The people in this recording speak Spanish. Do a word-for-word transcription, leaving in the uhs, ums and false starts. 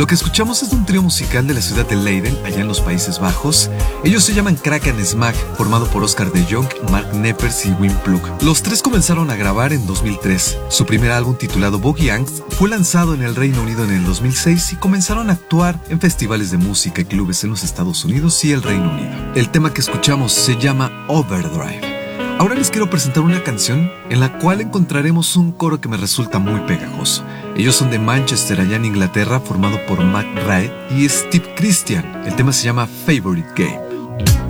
Lo que escuchamos es de un trío musical de la ciudad de Leiden, allá en los Países Bajos. Ellos se llaman Kraken Smack, formado por Oscar de Jong, Mark Neppers y Wim Plug. Los tres comenzaron a grabar en dos mil tres. Su primer álbum, titulado Boogie Angst, fue lanzado en el Reino Unido en el dos mil seis y comenzaron a actuar en festivales de música y clubes en los Estados Unidos y el Reino Unido. El tema que escuchamos se llama Overdrive. Ahora les quiero presentar una canción en la cual encontraremos un coro que me resulta muy pegajoso. Ellos son de Manchester, allá en Inglaterra, formado por Mac Rae y Steve Christian. El tema se llama Favorite Game.